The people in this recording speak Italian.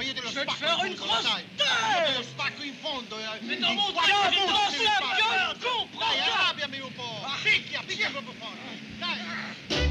io te lo Je vais te spacco faire in une fondo, grosse dai. tête! Io te lo spacco in fondo. Mais dans mon quattro cœur, pezzi dans te li sa spacco. gueule, comprends Dai, ça! arrabbiami un po'. Picchia proprio forte. Dai.